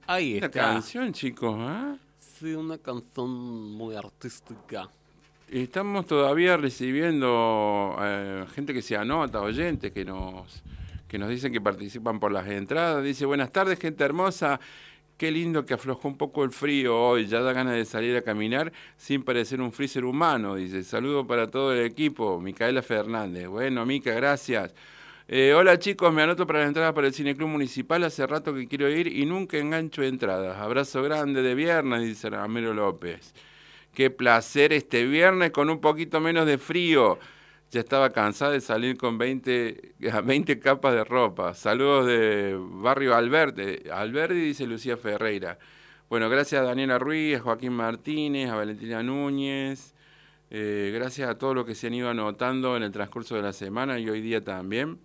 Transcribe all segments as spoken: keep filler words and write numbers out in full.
Ahí Una está. canción, chicos, ¿eh? Sí, una canción muy artística. Estamos todavía recibiendo eh, gente que se anota, oyentes que nos, que nos dicen que participan por las entradas. Dice, buenas tardes, gente hermosa. Qué lindo que aflojó un poco el frío hoy. Ya da ganas de salir a caminar sin parecer un freezer humano. Dice, saludo para todo el equipo. Micaela Fernández. Bueno, Mica, gracias. Eh, hola chicos, me anoto para la entrada para el Cineclub Municipal. Hace rato que quiero ir y nunca engancho entradas. Abrazo grande de viernes, dice Ramiro López. Qué placer este viernes con un poquito menos de frío. Ya estaba cansada de salir con veinte, veinte capas de ropa. Saludos de Barrio Alberti. Alberti, dice Lucía Ferreira. Bueno, gracias a Daniela Ruiz, a Joaquín Martínez, a Valentina Núñez. Eh, gracias a todos los que se han ido anotando en el transcurso de la semana y hoy día también.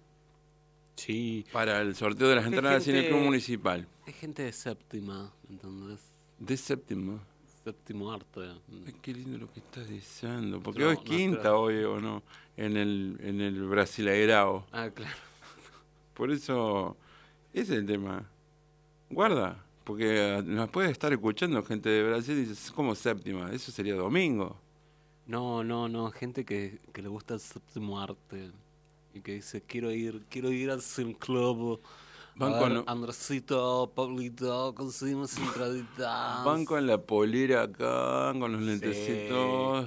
Sí. Para el sorteo de las entradas del Cineclub Municipal. Es gente de séptima, ¿entendés? De séptimo. Séptimo arte. Ay, qué lindo lo que estás diciendo. Porque No, hoy es no, quinta claro. hoy, ¿o no? En el, en el Brasileirao. Ah, claro. Por eso, ese es el tema. Guarda, porque nos puede estar escuchando gente de Brasil y dice, es como séptima, eso sería domingo. No, no, no, gente que, que le gusta el séptimo arte y que dice, quiero ir, quiero ir al Cine Club. Van A con, ver, Andresito, Pablito, conseguimos entraditas. van con la polera acá, con los Sí. lentecitos.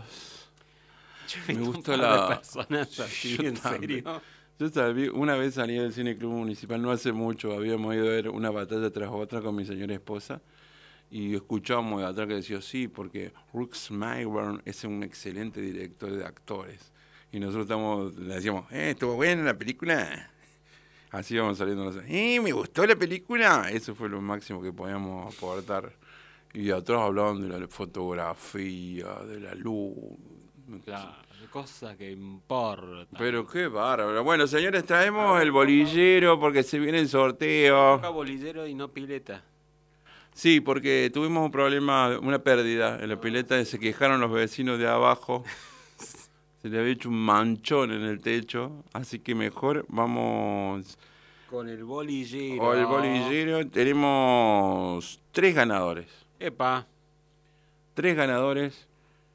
Yo he Me visto gustó un par la- de personas así, Yo en también. serio. Yo salí, una vez salí del Cineclub Municipal, no hace mucho, habíamos ido a ver una batalla tras otra con mi señora esposa y escuchábamos de atrás que decía, sí, porque Rooks Mayburn es un excelente director de actores. Y nosotros estamos, le decíamos, eh, ¿estuvo buena la película? Así íbamos saliendo nosotros, eh, ¿me gustó la película? Eso fue lo máximo que podíamos aportar. Y atrás hablaban de la fotografía, de la luz. Claro, cosa que importa. Pero qué bárbaro. Bueno, señores, traemos el bolillero porque se viene el sorteo. Toca bolillero y no pileta. Sí, porque tuvimos un problema, una pérdida en la pileta, se quejaron los vecinos de abajo. Se le había hecho un manchón en el techo, así que mejor vamos Con el bolillero. con el bolillero. Tenemos tres ganadores. Epa. Tres ganadores.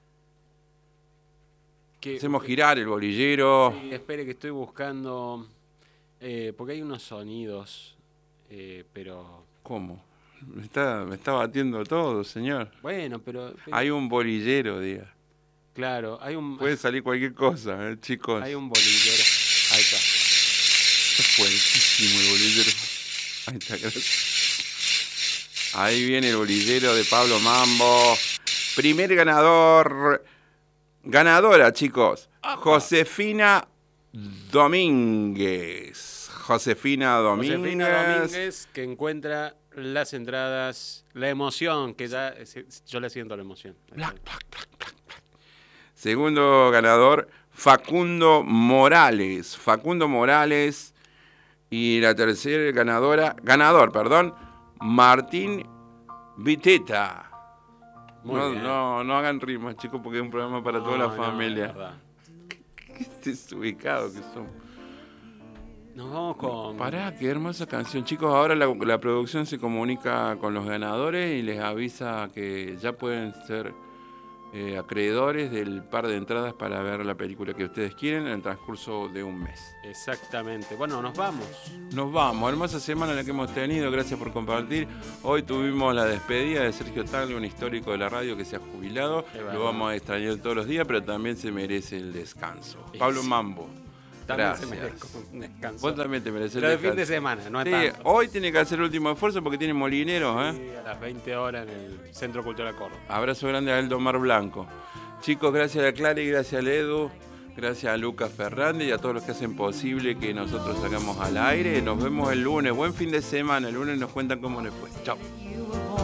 Que, Hacemos girar el bolillero. Sí, espere que estoy buscando. Eh, porque hay unos sonidos. Eh, pero. ¿Cómo? Me está, me está batiendo todo, señor. Bueno, pero. pero- Hay un bolillero, diga. Claro, hay un. Puede salir cualquier cosa, ¿eh, chicos. Hay un bolillero. Ahí está. Está fuertísimo el bolillero. Ahí está, gracias. Ahí viene el bolillero de Pablo Mambo. Primer ganador. Ganadora, chicos. Josefina Domínguez. Josefina Domínguez. Josefina Domínguez, que encuentra las entradas. La emoción, que ya. Yo le siento la emoción. Plac, plac, plac, plac, plac. Segundo ganador, Facundo Morales. Facundo Morales. Y la tercera ganadora, ganador, perdón, Martín Viteta. Muy No, bien. no, no hagan rimas, chicos, porque es un programa para toda No, la no, familia. es verdad. Qué desubicados que son. Nos vamos con. Pará, qué hermosa canción. Chicos, ahora la, la producción se comunica con los ganadores y les avisa que ya pueden ser eh, acreedores del par de entradas para ver la película que ustedes quieren en el transcurso de un mes. Exactamente. Bueno, nos vamos. Nos vamos, hermosa semana la que hemos tenido, gracias por compartir. Hoy tuvimos la despedida de Sergio Tagle, un histórico de la radio que se ha jubilado. Es verdad. Lo vamos a extrañar todos los días, pero también se merece el descanso. Sí, Pablo sí. Mambo, También gracias. se merece un descanso. Vos también te mereces el Pero de descanso. fin de semana, no es Sí, tanto. hoy tiene que hacer el último esfuerzo porque tiene molineros, ¿eh? Sí, a las veinte horas en el Centro Cultural Córdoba. Abrazo grande a Aldo Mar Blanco. Chicos, gracias a Clara y gracias a Edu, gracias a Lucas Fernández y a todos los que hacen posible que nosotros salgamos al aire. Nos vemos el lunes. Buen fin de semana. El lunes nos cuentan cómo les fue. Chao.